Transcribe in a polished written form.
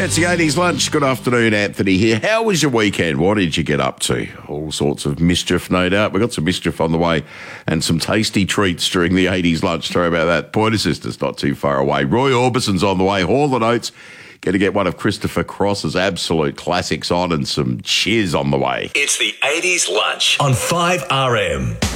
It's the 80s lunch. Good afternoon, Anthony here. How was your weekend? What did you get up to? All sorts of mischief, no doubt. We've got some mischief on the way and some tasty treats during the 80s lunch. Sorry about that. Pointer Sisters not too far away. Roy Orbison's on the way. Hall and Oates. Going to get one of Christopher Cross's absolute classics on and some cheers on the way. It's the 80s lunch on 5RM.